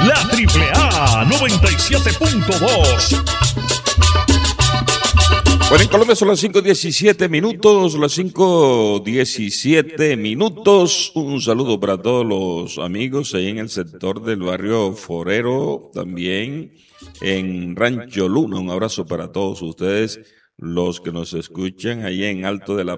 la Triple A 97.2. Bueno, en Colombia son las 5:17 minutos, las 5:17 minutos. Un saludo para todos los amigos ahí en el sector del barrio Forero, también en Rancho Luna. Un abrazo para todos ustedes, los que nos escuchan ahí en Altos de la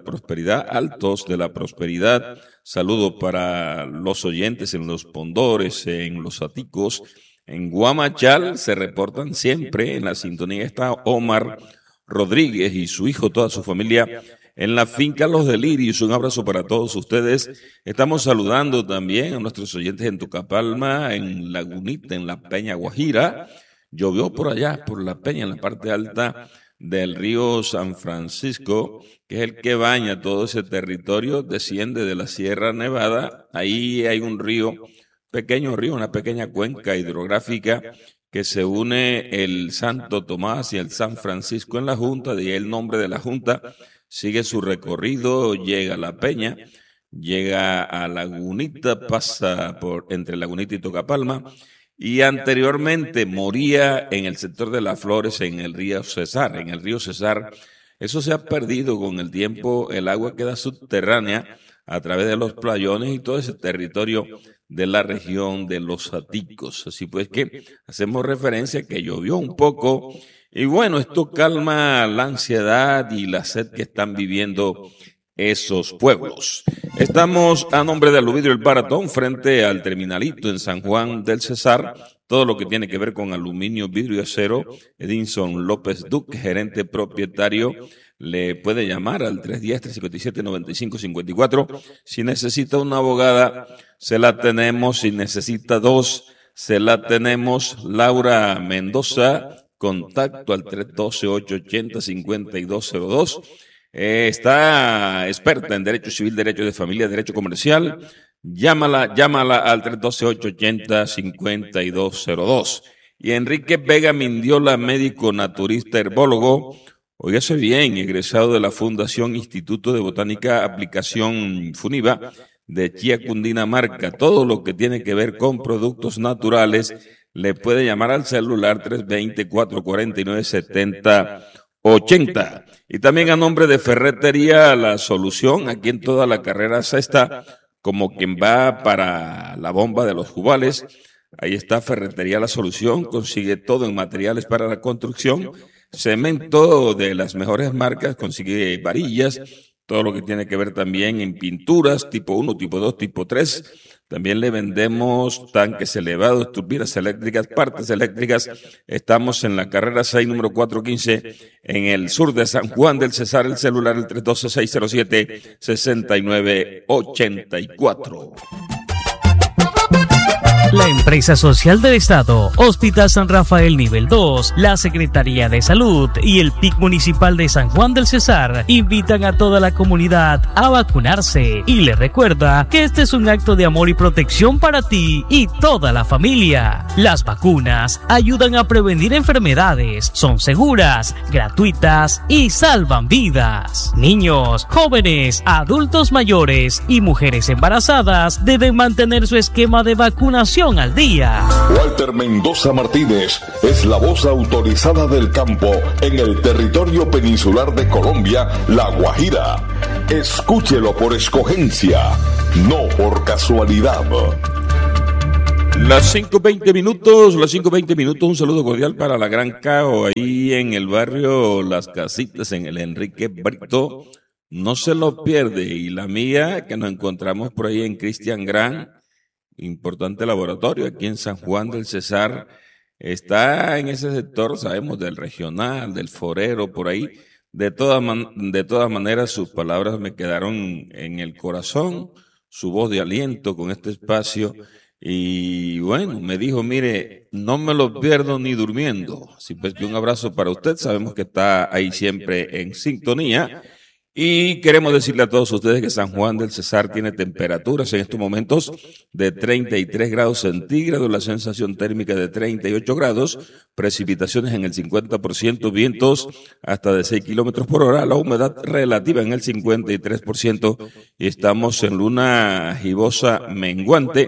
Prosperidad. Saludo para los oyentes en Los Pondores, en Los Aticos, en Guamachal. Se reportan siempre en la sintonía. Está Omar Rodríguez y su hijo, toda su familia, en la finca Los Delirios. Un abrazo para todos ustedes. Estamos saludando también a nuestros oyentes en Tucapalma, en Lagunita, en la Peña Guajira. Llovió por allá, por la Peña, en la parte alta del río San Francisco, que es el que baña todo ese territorio, desciende de la Sierra Nevada. Ahí hay un río, pequeño río, una pequeña cuenca hidrográfica que se une el Santo Tomás y el San Francisco en la Junta, de ahí el nombre de la Junta. Sigue su recorrido, llega a La Peña, llega a Lagunita, pasa por entre Lagunita y Tocapalma, y anteriormente moría en el sector de Las Flores, en el río Cesar. Eso se ha perdido con el tiempo, el agua queda subterránea a través de los playones y todo ese territorio de la región de Los Aticos. Así pues que hacemos referencia a que llovió un poco y bueno, esto calma la ansiedad y la sed que están viviendo esos pueblos. Estamos a nombre de Aluvidrio El Baratón frente al Terminalito en San Juan del Cesar. Todo lo que tiene que ver con aluminio, vidrio y acero. Edinson López Duque, gerente propietario, le puede llamar al 310-357-9554. Si necesita una abogada, se la tenemos. Si necesita dos, se la tenemos. Laura Mendoza, contacto al 312-880-5202. Está experta en Derecho Civil, Derecho de Familia, Derecho Comercial. Llámala al 312-880-5202. Y Enrique Vega Mindiola, médico naturista herbólogo, óigase bien, egresado de la Fundación Instituto de Botánica Aplicación FUNIVA de Chía, Cundinamarca. Todo lo que tiene que ver con productos naturales, le puede llamar al celular 320-449-7080. Y también a nombre de Ferretería La Solución, aquí en toda la carrera sexta, como quien va para la bomba de los Jubales. Ahí está Ferretería La Solución, consigue todo en materiales para la construcción, cemento de las mejores marcas, consigue varillas, todo lo que tiene que ver también en pinturas, tipo 1, tipo 2, tipo 3. También le vendemos tanques elevados, turbinas eléctricas, partes eléctricas. Estamos en la carrera 6, número 415, en el sur de San Juan del Cesar. El celular, el 312-607-6984. La Empresa Social del Estado, Hospital San Rafael Nivel 2, la Secretaría de Salud y el PIC Municipal de San Juan del Cesar invitan a toda la comunidad a vacunarse y les recuerda que este es un acto de amor y protección para ti y toda la familia. Las vacunas ayudan a prevenir enfermedades, son seguras, gratuitas y salvan vidas. Niños, jóvenes, adultos mayores y mujeres embarazadas deben mantener su esquema de vacunación al día. Walter Mendoza Martínez es la voz autorizada del campo en el territorio peninsular de Colombia, La Guajira. Escúchelo por escogencia, no por casualidad. Las 5:20 minutos, un saludo cordial para la Gran Cao, ahí en el barrio Las Casitas, en el Enrique Brito. No se lo pierde. Y la mía, que nos encontramos por ahí en Cristian Gran, importante laboratorio aquí en San Juan del Cesar, está en ese sector, sabemos, del regional, del forero, por ahí. De todas maneras, sus palabras me quedaron en el corazón, su voz de aliento con este espacio. Y bueno, me dijo, mire, no me lo pierdo ni durmiendo. Así pues que un abrazo para usted, sabemos que está ahí siempre en sintonía. Y queremos decirle a todos ustedes que San Juan del Cesar tiene temperaturas en estos momentos de 33 grados centígrados, la sensación térmica de 38 grados, precipitaciones en el 50%, vientos hasta de 6 kilómetros por hora, la humedad relativa en el 53% y estamos en luna gibosa menguante,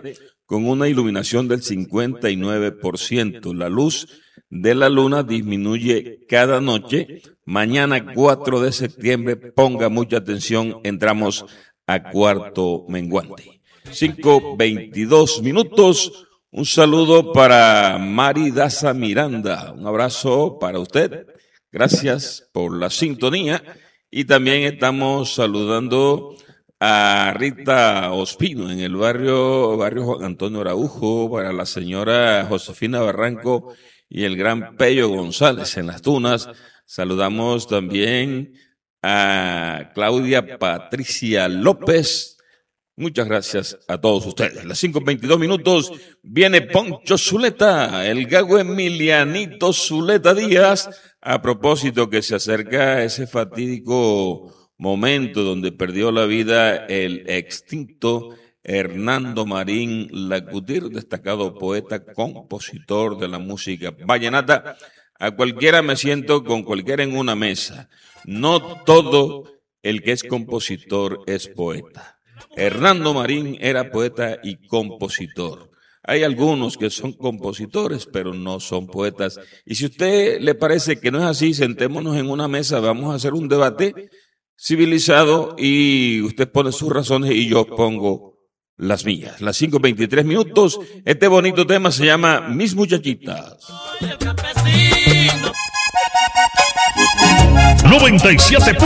con una iluminación del 59%. La luz de la luna disminuye cada noche. Mañana 4 de septiembre, ponga mucha atención, entramos a cuarto menguante. 5:22 minutos. Un saludo para Mari Daza Miranda. Un abrazo para usted. Gracias por la sintonía. Y también estamos saludando a Rita Ospino en el barrio Juan Antonio Araujo, para la señora Josefina Barranco y el gran Pello González en Las Tunas. Saludamos también a Claudia Patricia López. Muchas gracias a todos ustedes. Las 5:22 minutos viene Poncho Zuleta, el gago Emilianito Zuleta Díaz, a propósito que se acerca ese fatídico momento donde perdió la vida el extinto Hernando Marín Lacutir, destacado poeta, compositor de la música vallenata. A cualquiera me siento con cualquiera en una mesa. No todo el que es compositor es poeta. Hernando Marín era poeta y compositor. Hay algunos que son compositores, pero no son poetas. Y si a usted le parece que no es así, sentémonos en una mesa, vamos a hacer un debate civilizado y usted pone sus razones y yo pongo las mías. Las 5:23 minutos. Este bonito tema se llama Mis Muchachitas. 97.